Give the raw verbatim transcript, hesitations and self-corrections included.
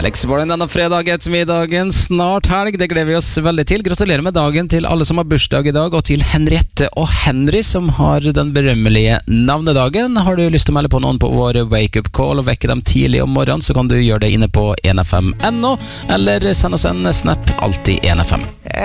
Alex Warren denne fredag ettermiddagen, snart helg, det gleder vi oss veldig til. Gratulerer med dagen til alle som har bursdag i dag, og til Henriette og Henry som har den berømmelige navnedagen. Har du lyst til å melde på noen på vår wake-up call og vekke dem tidlig om morgenen, så kan du gjøre det inne på en f m punktum n o, eller send oss en snap, alltid en f m.